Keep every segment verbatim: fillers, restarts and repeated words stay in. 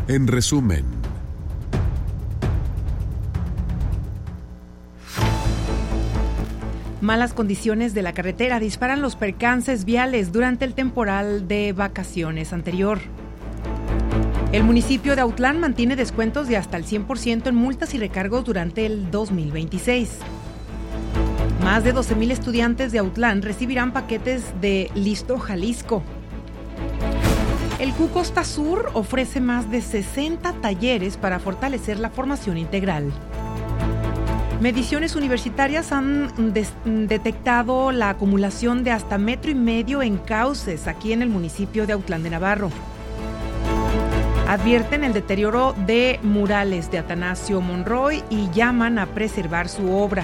En resumen, malas condiciones de la carretera disparan los percances viales durante el temporal de vacaciones anterior. El municipio de Autlán mantiene descuentos de hasta el cien por ciento en multas y recargos durante el dos mil veintiséis. Más de doce mil estudiantes de Autlán recibirán paquetes de Listo Jalisco. El C U Costa Sur ofrece más de sesenta talleres para fortalecer la formación integral. Mediciones universitarias han des- detectado la acumulación de hasta metro y medio en cauces aquí en el municipio de Autlán de Navarro. Advierten el deterioro de murales de Atanasio Monroy y llaman a preservar su obra.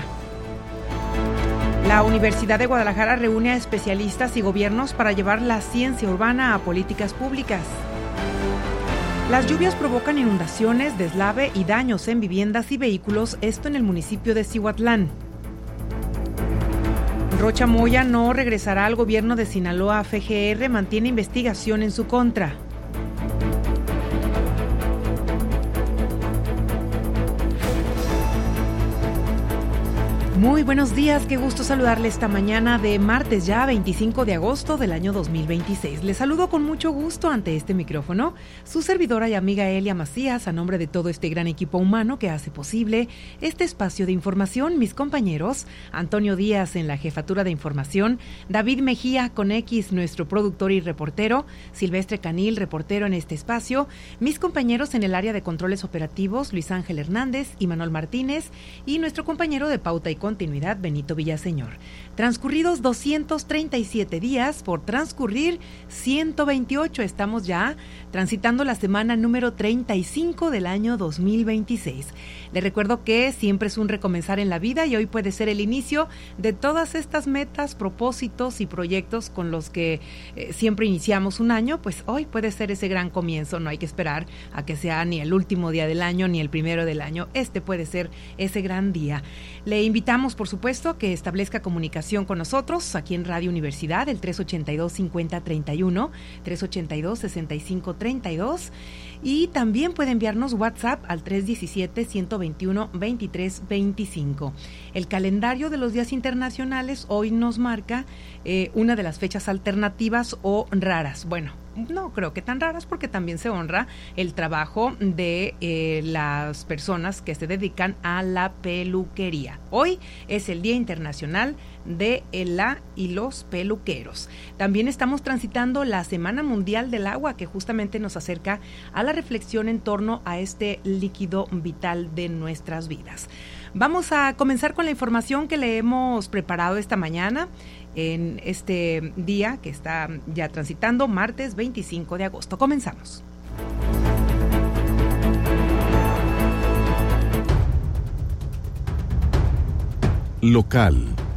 La Universidad de Guadalajara reúne a especialistas y gobiernos para llevar la ciencia urbana a políticas públicas. Las lluvias provocan inundaciones, deslave y daños en viviendas y vehículos, esto en el municipio de Cihuatlán. Rocha Moya no regresará al gobierno de Sinaloa. F G R mantiene investigación en su contra. Muy buenos días, qué gusto saludarle esta mañana de martes ya veinticinco de agosto del año dos mil veintiséis. Les saludo con mucho gusto ante este micrófono, su servidora y amiga Elia Macías, a nombre de todo este gran equipo humano que hace posible este espacio de información. Mis compañeros, Antonio Díaz en la jefatura de información, David Mejía con X, nuestro productor y reportero, Silvestre Canil, reportero en este espacio, mis compañeros en el área de controles operativos, Luis Ángel Hernández y Manuel Martínez, y nuestro compañero de pauta y continuidad, Benito Villaseñor. Transcurridos doscientos treinta y siete días, por transcurrir ciento veintiocho, estamos ya transitando la semana número treinta y cinco del año dos mil veintiséis. Les recuerdo que siempre es un recomenzar en la vida y hoy puede ser el inicio de todas estas metas, propósitos y proyectos con los que eh, siempre iniciamos un año, pues hoy puede ser ese gran comienzo. No hay que esperar a que sea ni el último día del año ni el primero del año. Este puede ser ese gran día. Le invitamos, por supuesto, que establezca comunicación con nosotros aquí en Radio Universidad, el tres ochenta y dos, cincuenta, treinta y uno, tres ochenta y dos, sesenta y cinco, treinta y dos, y también puede enviarnos WhatsApp al tres diecisiete, ciento veintiuno, veintitrés veinticinco. El calendario de los días internacionales hoy nos marca eh, una de las fechas alternativas o raras. Bueno, no creo que tan raras, porque también se honra el trabajo de eh, las personas que se dedican a la peluquería. Hoy es el Día Internacional de la y los peluqueros. También estamos transitando la Semana Mundial del Agua, que justamente nos acerca a la reflexión en torno a este líquido vital de nuestras vidas. Vamos a comenzar con la información que le hemos preparado esta mañana en este día que está ya transitando, martes veinticinco de agosto. Comenzamos. local.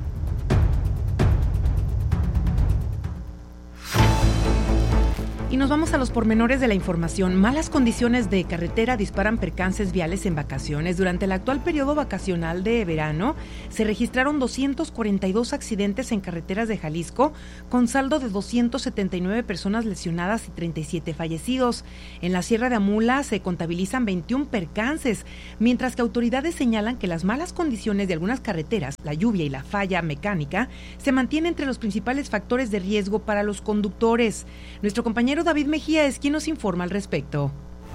Y nos vamos a los pormenores de la información. Malas condiciones de carretera disparan percances viales en vacaciones. Durante el actual periodo vacacional de verano, se registraron doscientos cuarenta y dos accidentes en carreteras de Jalisco, con saldo de doscientas setenta y nueve personas lesionadas y treinta y siete fallecidos. En la Sierra de Amula se contabilizan veintiún percances, mientras que autoridades señalan que las malas condiciones de algunas carreteras, la lluvia y la falla mecánica, se mantienen entre los principales factores de riesgo para los conductores. Nuestro compañero David Mejía es quien nos informa al respecto.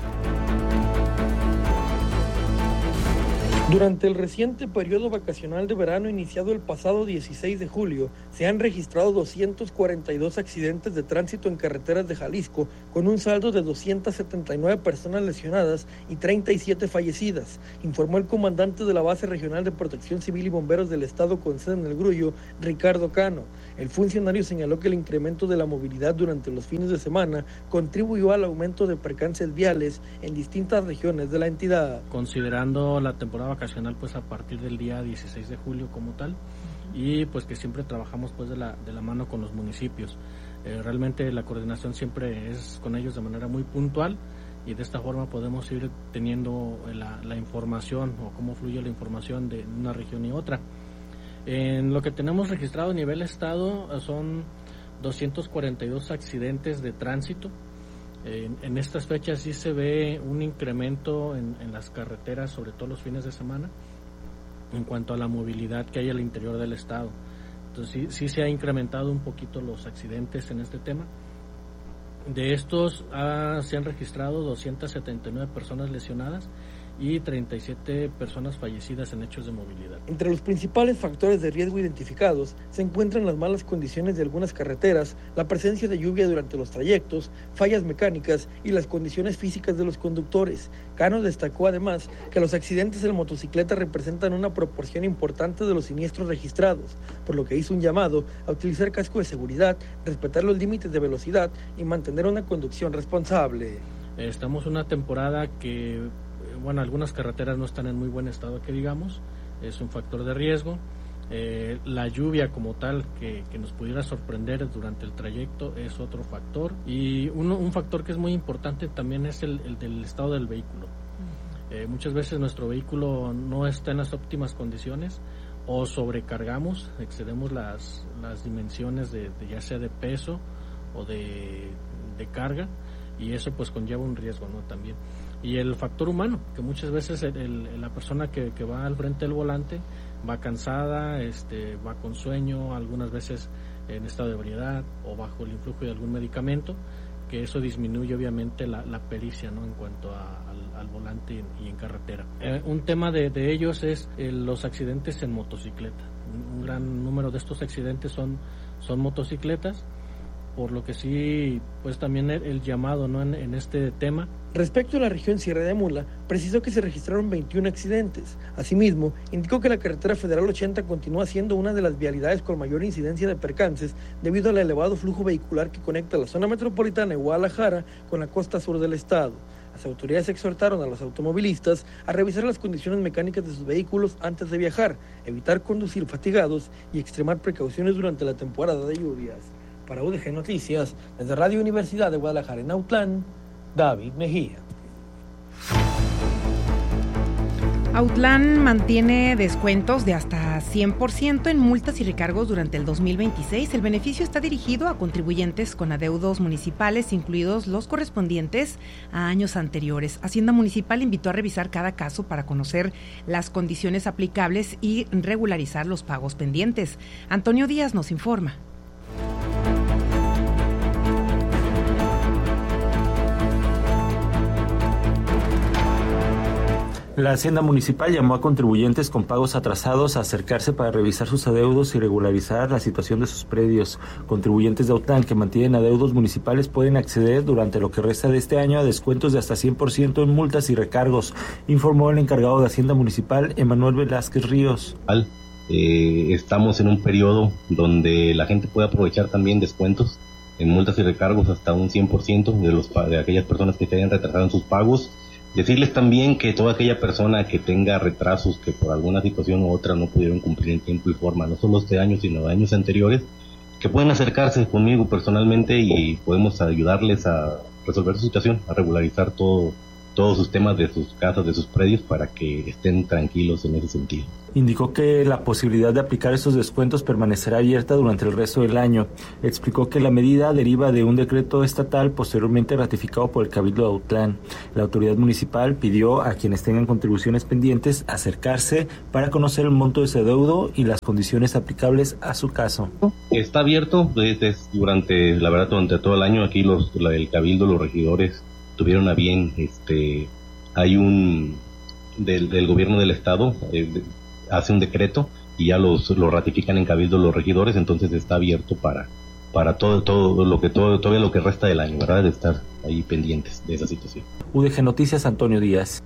Durante el reciente periodo vacacional de verano iniciado el pasado dieciséis de julio, se han registrado doscientos cuarenta y dos accidentes de tránsito en carreteras de Jalisco, con un saldo de doscientas setenta y nueve personas lesionadas y treinta y siete fallecidas, informó el comandante de la Base Regional de Protección Civil y Bomberos del Estado con sede en El Grullo, Ricardo Cano. El funcionario señaló que el incremento de la movilidad durante los fines de semana contribuyó al aumento de percances viales en distintas regiones de la entidad. Considerando la temporada vacacional pues a partir del día dieciséis de julio como tal, y pues que siempre trabajamos pues de la, de la mano con los municipios. Eh, realmente la coordinación siempre es con ellos de manera muy puntual, y de esta forma podemos ir teniendo la, la información o cómo fluye la información de una región y otra. En lo que tenemos registrado a nivel estado son doscientos cuarenta y dos accidentes de tránsito, En, en estas fechas sí se ve un incremento en, en las carreteras, sobre todo los fines de semana, en cuanto a la movilidad que hay al interior del estado. Entonces sí, sí se ha incrementado un poquito los accidentes en este tema. De estos ah, se han registrado doscientas setenta y nueve personas lesionadas y treinta y siete personas fallecidas en hechos de movilidad. Entre los principales factores de riesgo identificados se encuentran las malas condiciones de algunas carreteras, la presencia de lluvia durante los trayectos, fallas mecánicas y las condiciones físicas de los conductores. Cano destacó además que los accidentes en motocicleta representan una proporción importante de los siniestros registrados, por lo que hizo un llamado a utilizar casco de seguridad, respetar los límites de velocidad y mantener una conducción responsable. Estamos en una temporada que, bueno, algunas carreteras no están en muy buen estado, que digamos, es un factor de riesgo. Eh, la lluvia como tal que, que nos pudiera sorprender durante el trayecto es otro factor, y uno, un factor que es muy importante también es el, el del estado del vehículo. Eh, muchas veces nuestro vehículo no está en las óptimas condiciones o sobrecargamos, excedemos las, las dimensiones de, de ya sea de peso o de, de carga, y eso pues conlleva un riesgo, ¿no? También. Y el factor humano, que muchas veces el, el, la persona que, que va al frente del volante va cansada, este, va con sueño, algunas veces en estado de ebriedad o bajo el influjo de algún medicamento, que eso disminuye obviamente la, la pericia, ¿no? En cuanto a, al, al volante y en, y en carretera. Eh, un tema de, de ellos es eh, los accidentes en motocicleta. Un, un gran número de estos accidentes son, son motocicletas, por lo que sí, pues también el, el llamado, ¿no? en, en este tema. Respecto a la región Sierra de Amula, precisó que se registraron veintiún accidentes. Asimismo, indicó que la carretera Federal ochenta continúa siendo una de las vialidades con mayor incidencia de percances debido al elevado flujo vehicular que conecta la zona metropolitana de Guadalajara con la costa sur del estado. Las autoridades exhortaron a los automovilistas a revisar las condiciones mecánicas de sus vehículos antes de viajar, evitar conducir fatigados y extremar precauciones durante la temporada de lluvias. Para U D G Noticias, desde Radio Universidad de Guadalajara en Autlán, David Mejía. Autlán mantiene descuentos de hasta cien por ciento en multas y recargos durante el dos mil veintiséis. El beneficio está dirigido a contribuyentes con adeudos municipales, incluidos los correspondientes a años anteriores. Hacienda Municipal invitó a revisar cada caso para conocer las condiciones aplicables y regularizar los pagos pendientes. Antonio Díaz nos informa. La Hacienda Municipal llamó a contribuyentes con pagos atrasados a acercarse para revisar sus adeudos y regularizar la situación de sus predios. Contribuyentes de Autlán que mantienen adeudos municipales pueden acceder durante lo que resta de este año a descuentos de hasta cien por ciento en multas y recargos, informó el encargado de Hacienda Municipal, Emanuel Velázquez Ríos. Eh, estamos en un periodo donde la gente puede aprovechar también descuentos en multas y recargos hasta un cien por ciento de, los, de aquellas personas que se hayan retrasado en sus pagos. Decirles también que toda aquella persona que tenga retrasos, que por alguna situación u otra no pudieron cumplir en tiempo y forma, no solo este año sino de años anteriores, que pueden acercarse conmigo personalmente y podemos ayudarles a resolver su situación, a regularizar todo, todos sus temas de sus casas, de sus predios, para que estén tranquilos en ese sentido. Indicó que la posibilidad de aplicar estos descuentos permanecerá abierta durante el resto del año. Explicó que la medida deriva de un decreto estatal posteriormente ratificado por el Cabildo de Autlán. La autoridad municipal pidió a quienes tengan contribuciones pendientes acercarse para conocer el monto de ese adeudo y las condiciones aplicables a su caso. Está abierto desde durante, la verdad, durante todo el año. Aquí los, la, el Cabildo, los regidores tuvieron a bien, este, hay un del, del gobierno del estado, eh, de, hace un decreto y ya los lo ratifican en Cabildo los regidores, entonces está abierto para para todo todo lo que todo todavía lo que resta del año, ¿verdad? De estar ahí pendientes de esa situación. U D G Noticias, Antonio Díaz.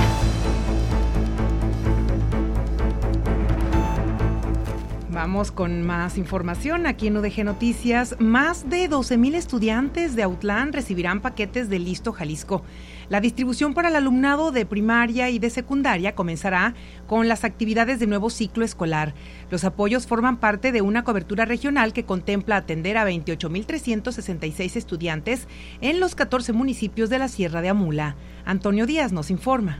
Vamos con más información aquí en U D G Noticias. Más de doce mil estudiantes de Autlán recibirán paquetes de Listo Jalisco. La distribución para el alumnado de primaria y de secundaria comenzará con las actividades de nuevo ciclo escolar. Los apoyos forman parte de una cobertura regional que contempla atender a veintiocho mil trescientos sesenta y seis estudiantes en los catorce municipios de la Sierra de Amula. Antonio Díaz nos informa.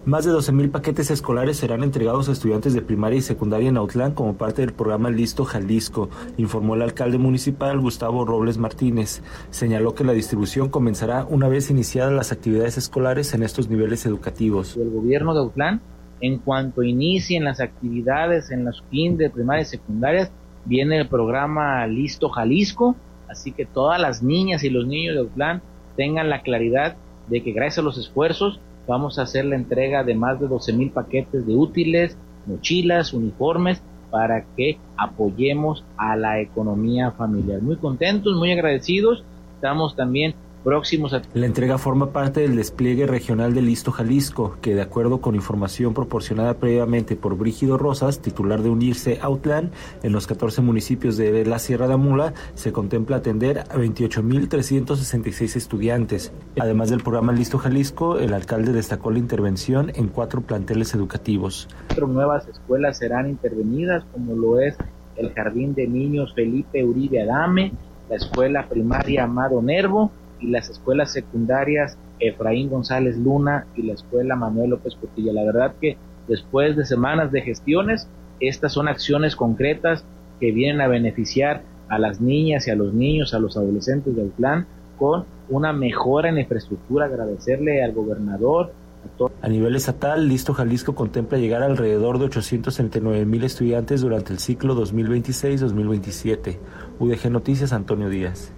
Más de doce mil paquetes escolares serán entregados a estudiantes de primaria y secundaria en Autlán como parte del programa Listo Jalisco, informó el alcalde municipal Gustavo Robles Martínez. Señaló que la distribución comenzará una vez iniciadas las actividades escolares en estos niveles educativos. El gobierno de Autlán, en cuanto inicien las actividades en los kinder, primarias y secundarias, viene el programa Listo Jalisco, así que todas las niñas y los niños de Autlán tengan la claridad de que gracias a los esfuerzos vamos a hacer la entrega de más de doce mil paquetes de útiles, mochilas, uniformes, para que apoyemos a la economía familiar. Muy contentos, muy agradecidos, estamos también próximos a... La entrega forma parte del despliegue regional de Listo Jalisco, que de acuerdo con información proporcionada previamente por Brígido Rosas, titular de Unirse Autlán, en los catorce municipios de la Sierra de Amula se contempla atender a veintiocho mil trescientos sesenta y seis estudiantes. Además del programa Listo Jalisco, el alcalde destacó la intervención en cuatro planteles educativos. Cuatro nuevas escuelas serán intervenidas, como lo es el Jardín de Niños Felipe Uribe Adame, la Escuela Primaria Amado Nervo, y las escuelas secundarias Efraín González Luna y la escuela Manuel López Portilla. La verdad que después de semanas de gestiones, estas son acciones concretas que vienen a beneficiar a las niñas y a los niños, a los adolescentes de Autlán, con una mejora en la infraestructura. Agradecerle al gobernador. A, todo. A nivel estatal, Listo Jalisco contempla llegar a alrededor de ochocientos treinta y nueve mil estudiantes durante el ciclo dos mil veintiséis dos mil veintisiete. U D G Noticias, Antonio Díaz.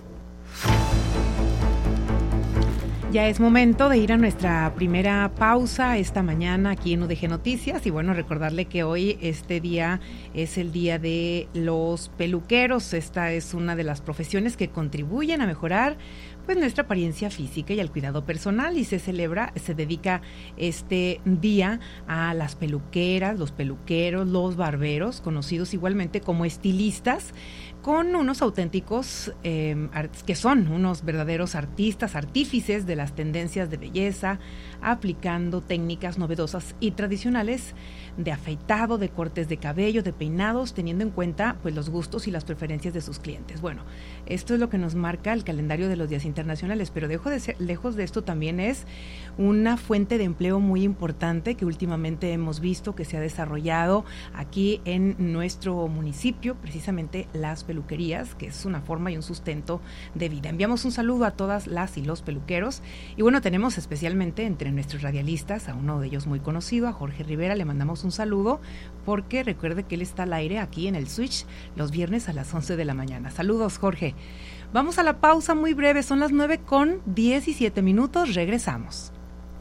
Ya es momento de ir a nuestra primera pausa esta mañana aquí en U D G Noticias y bueno, recordarle que hoy este día es el día de los peluqueros. Esta es una de las profesiones que contribuyen a mejorar pues nuestra apariencia física y al cuidado personal y se celebra, se dedica este día a las peluqueras, los peluqueros, los barberos, conocidos igualmente como estilistas, con unos auténticos, eh, que son unos verdaderos artistas, artífices de las tendencias de belleza, aplicando técnicas novedosas y tradicionales de afeitado, de cortes de cabello, de peinados, teniendo en cuenta pues los gustos y las preferencias de sus clientes. Bueno, esto es lo que nos marca el calendario de los días internacionales, pero lejos de, ser, lejos de esto también es una fuente de empleo muy importante que últimamente hemos visto que se ha desarrollado aquí en nuestro municipio, precisamente las peluquerías, que es una forma y un sustento de vida. Enviamos un saludo a todas las y los peluqueros y bueno, tenemos especialmente entre nuestros radialistas a uno de ellos muy conocido, a Jorge Rivera, le mandamos un saludo porque recuerde que él está al aire aquí en el Switch los viernes a las once de la mañana. Saludos, Jorge. Vamos a la pausa muy breve, son las nueve con diecisiete minutos, regresamos.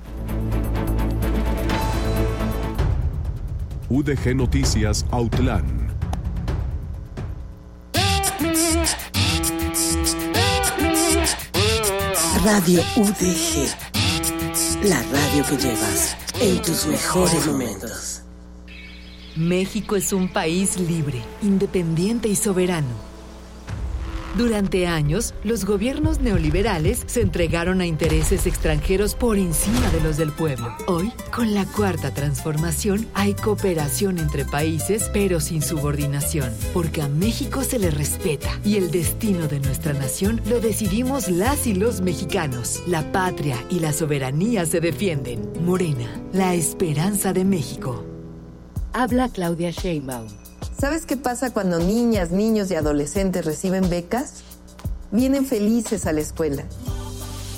U D G Noticias Autlán. Radio U D G, la radio que llevas en tus mejores momentos. México es un país libre, independiente y soberano. Durante años, los gobiernos neoliberales se entregaron a intereses extranjeros por encima de los del pueblo. Hoy, con la cuarta transformación, hay cooperación entre países, pero sin subordinación, porque a México se le respeta y el destino de nuestra nación lo decidimos las y los mexicanos. La patria y la soberanía se defienden. Morena, la esperanza de México. Habla Claudia Sheinbaum. ¿Sabes qué pasa cuando niñas, niños y adolescentes reciben becas? Vienen felices a la escuela